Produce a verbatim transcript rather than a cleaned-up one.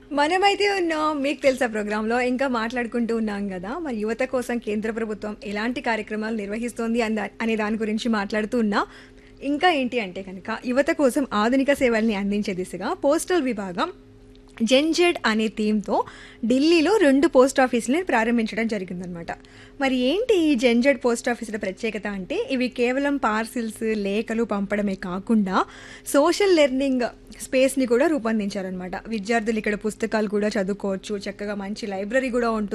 మనమైతే ఉన్నాం మీకు తెలుసా ప్రోగ్రాంలో ఇంకా మాట్లాడుకుంటూ ఉన్నాం కదా మరి యువత కోసం కేంద్ర ప్రభుత్వం ఎలాంటి కార్యక్రమాలు నిర్వహిస్తోంది అంద అనే దాని గురించి మాట్లాడుతూ ఉన్నా ఇంకా ఏంటి అంటే కనుక యువత కోసం ఆధునిక సేవల్ని అందించే దిశగా పోస్టల్ విభాగం జెన్జెడ్ అనే థీమ్తో ఢిల్లీలో రెండు పోస్ట్ ఆఫీసులను ప్రారంభించడం జరిగిందనమాట. మరి ఏంటి ఈ జెన్జెడ్ పోస్ట్ ఆఫీసుల ప్రత్యేకత అంటే ఇవి కేవలం పార్సిల్స్ లేఖలు పంపడమే కాకుండా సోషల్ లెర్నింగ్ స్పేస్ని కూడా రూపొందించారనమాట. విద్యార్థులు ఇక్కడ పుస్తకాలు కూడా చదువుకోవచ్చు, చక్కగా మంచి లైబ్రరీ కూడా ఉంటుంది.